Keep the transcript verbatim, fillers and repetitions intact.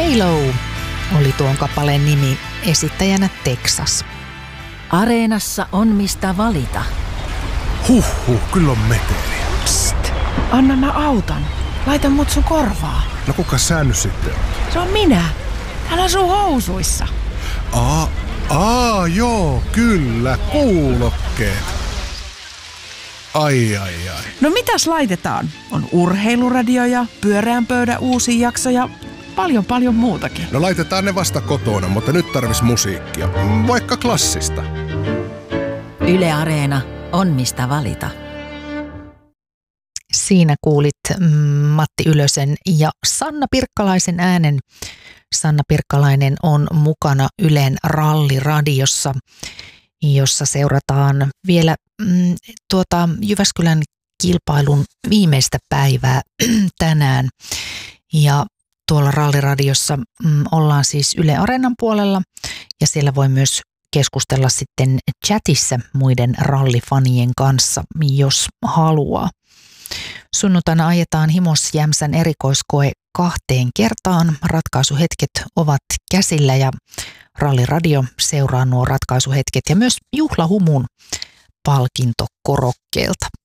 Halo oli tuon kappaleen nimi, esittäjänä Texas. Areenassa on mistä valita. Huhhuh, kyllä on meteliä. Psst, anna mä autan. Laita mut sun korvaa. No kuka sä nyt sitten on? Se on minä. Täällä on sun housuissa. Aa, aa, joo, kyllä, kuulokkeet. Ai, ai, ai. No mitäs laitetaan? On urheiluradio ja pyöreän pöydän uusi jakso ja paljon paljon muutakin. No laitetaan ne vasta kotona, mutta nyt tarvis musiikkia. Vaikka klassista. Yle Areena on mistä valita. Siinä kuulit Matti Ylösen ja Sanna Pirkkalaisen äänen. Sanna Pirkkalainen on mukana Ylen ralliradiossa, jossa seurataan vielä mm, tuota Jyväskylän kilpailun viimeistä päivää tänään. Ja tuolla ralliradiossa mm, ollaan siis Yle Areenan puolella ja siellä voi myös keskustella sitten chatissa muiden rallifanien kanssa, jos haluaa. Sunnuntaina ajetaan Himos Jämsän erikoiskoe kahteen kertaan. Ratkaisuhetket ovat käsillä ja Ralliradio seuraa nuo ratkaisuhetket ja myös juhlahumun palkintokorokkeelta.